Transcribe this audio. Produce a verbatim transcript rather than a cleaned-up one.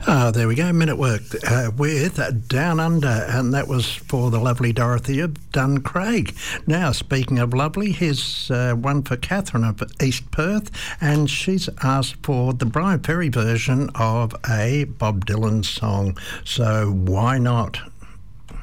Ah, there we go, Men at Work uh, with Down Under, and that was for the lovely Dorothy of Duncraig. Now, speaking of lovely, here's uh, one for Catherine of East Perth, and she's asked for the Brian Ferry version of a Bob Dylan song. So why not?